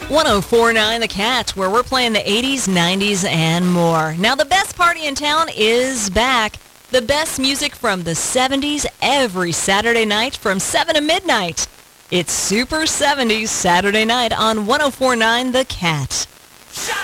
1049 The Cat, where we're playing the 80s, 90s, and more. Now, the best party in town is back. The best music from the 70s every Saturday night from 7 to midnight. It's Super 70s Saturday night on 1049 The Cat.